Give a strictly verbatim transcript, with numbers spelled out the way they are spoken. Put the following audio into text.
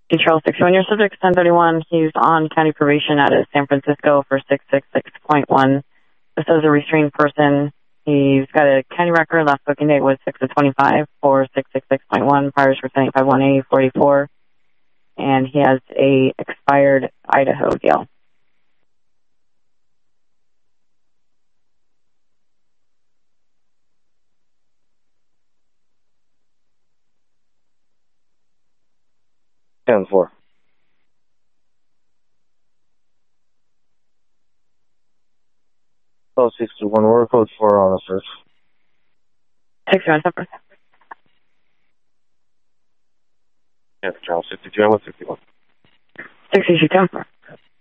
Control six one, your subject ten thirty-one. He's on county probation out of San Francisco for six six six point one. This is a restrained person. He's got a county record. Last booking date was six of twenty-five for six six six point one. Priors for seventy-five one A forty-four. And he has a expired Idaho deal. ten four. Oh, sixty-one, order code four on a search. sixty-one, ten percent. Yeah, Charles, sixty-two, I'm with sixty-one. sixty-two, ten four.